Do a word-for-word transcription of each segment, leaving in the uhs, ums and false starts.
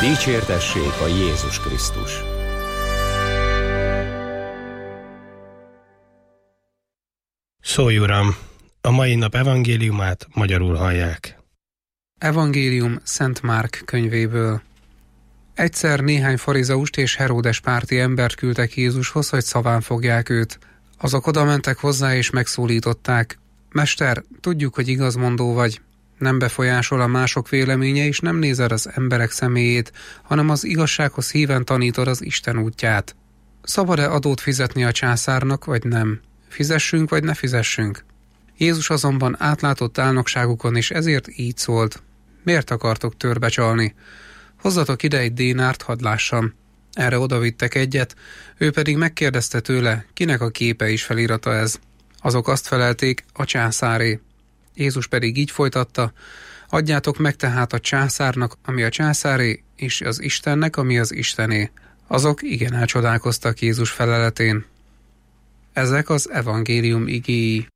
Dicsértessék a Jézus Krisztus! Szólj, Uram! A mai nap evangéliumát magyarul hallják. Evangélium Szent Márk könyvéből. Egyszer néhány farizeust és Heródes párti embert küldtek Jézushoz, hogy szaván fogják őt. Azok oda mentek hozzá és megszólították: Mester, tudjuk, hogy igazmondó vagy. Nem befolyásol a mások véleménye, és nem nézed az emberek személyét, hanem az igazsághoz híven tanítod az Isten útját. Szabad-e adót fizetni a császárnak, vagy nem? Fizessünk, vagy ne fizessünk? Jézus azonban átlátott álnokságukon, és ezért így szólt: Miért akartok törbe csalni? Hozzatok ide egy dénárt, hadd lássam. Erre odavittek egyet, ő pedig megkérdezte tőle, kinek a képe és felirata ez. Azok azt felelték, a császáré. Jézus pedig így folytatta: Adjátok meg tehát a császárnak, ami a császáré, és az Istennek, ami az Istené. Azok igen elcsodálkoztak Jézus feleletén. Ezek az evangélium igéi.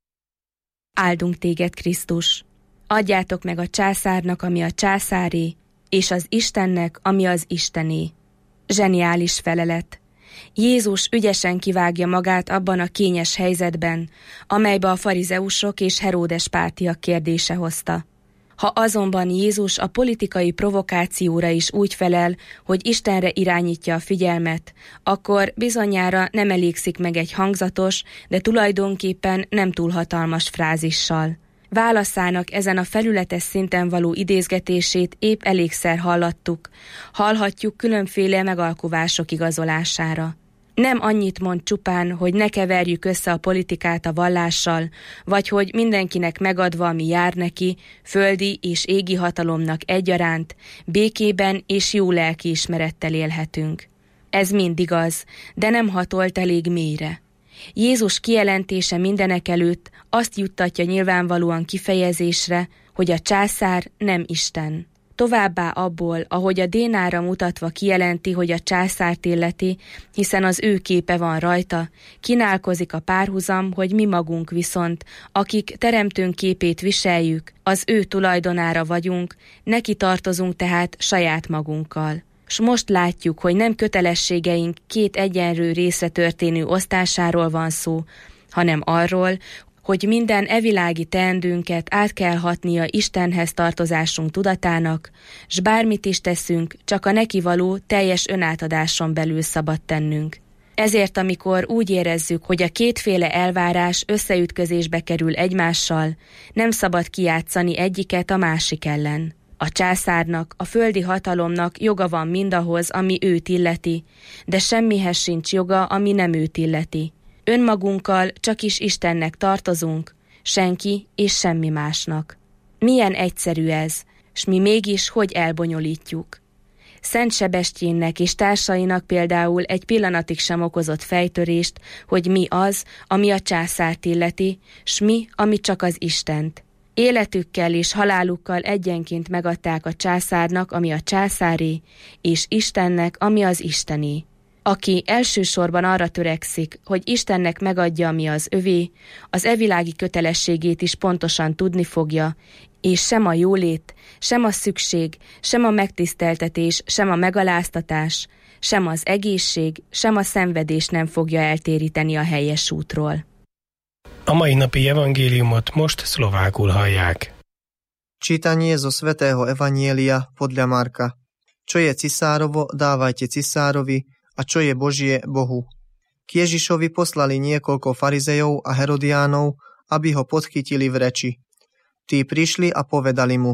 Áldunk téged, Krisztus! Adjátok meg a császárnak, ami a császáré, és az Istennek, ami az Istené. Zseniális felelet. Jézus ügyesen kivágja magát abban a kényes helyzetben, amelybe a farizeusok és Heródes pártiak kérdése hozta. Ha azonban Jézus a politikai provokációra is úgy felel, hogy Istenre irányítja a figyelmet, akkor bizonyára nem elégszik meg egy hangzatos, de tulajdonképpen nem túl hatalmas frázissal. Válaszának ezen a felületes szinten való idézgetését épp elégszer hallattuk, hallhatjuk különféle megalkuvások igazolására. Nem annyit mond csupán, hogy ne keverjük össze a politikát a vallással, vagy hogy mindenkinek megadva, ami jár neki, földi és égi hatalomnak egyaránt, békében és jó lelkiismerettel élhetünk. Ez mind igaz, de nem hatolt elég mélyre. Jézus kijelentése mindenekelőtt azt juttatja nyilvánvalóan kifejezésre, hogy a császár nem Isten. Továbbá abból, ahogy a dénára mutatva kijelenti, hogy a császárt illeti, hiszen az ő képe van rajta, kínálkozik a párhuzam, hogy mi magunk viszont, akik teremtőnk képét viseljük, az ő tulajdonára vagyunk, neki tartozunk tehát saját magunkkal. S most látjuk, hogy nem kötelességeink két egyenlő részre történő osztásáról van szó, hanem arról, hogy minden evilági teendőnket át kell hatnia Istenhez tartozásunk tudatának, s bármit is teszünk, csak a neki való teljes önátadáson belül szabad tennünk. Ezért, amikor úgy érezzük, hogy a kétféle elvárás összeütközésbe kerül egymással, nem szabad kijátszani egyiket a másik ellen. A császárnak, a földi hatalomnak joga van mindahhoz, ami őt illeti, de semmihez sincs joga, ami nem őt illeti. Önmagunkkal csak is Istennek tartozunk, senki és semmi másnak. Milyen egyszerű ez, s mi mégis hogy elbonyolítjuk. Szent Sebestyénnek és társainak például egy pillanatig sem okozott fejtörést, hogy mi az, ami a császárt illeti, s mi, ami csak az Istent. Életükkel és halálukkal egyenként megadták a császárnak, ami a császáré, és Istennek, ami az Istené. Aki elsősorban arra törekszik, hogy Istennek megadja, ami az övé, az evilági kötelességét is pontosan tudni fogja, és sem a jólét, sem a szükség, sem a megtiszteltetés, sem a megaláztatás, sem az egészség, sem a szenvedés nem fogja eltéríteni a helyes útról. A mai napi evangéliumot most szlovákul hallják. Čítanie zo svätého Evanjelia podľa Marka. Čo je cisárovo, dávajte cisárovi, a čo je Božie, Bohu. K Ježišovi poslali niekoľko farizejov a Herodiánov, aby ho podchytili v reči. Tí prišli a povedali mu: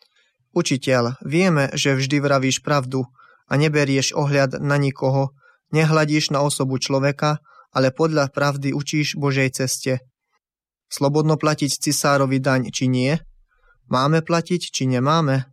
Učiteľ, vieme, že vždy vravíš pravdu a neberieš ohľad na nikoho, nehľadíš na osobu človeka, ale podľa pravdy učíš Božej ceste. Slobodno platiť cisárovi daň, či nie? Máme platiť, či nemáme?